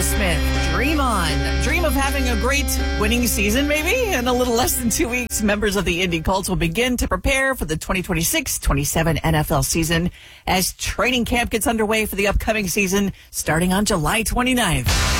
Aerosmith, Dream On. Dream of having a great winning season, maybe? In a little less than 2 weeks, members of the Indy Colts will begin to prepare for the 2026-27 NFL season as training camp gets underway for the upcoming season starting on July 29th.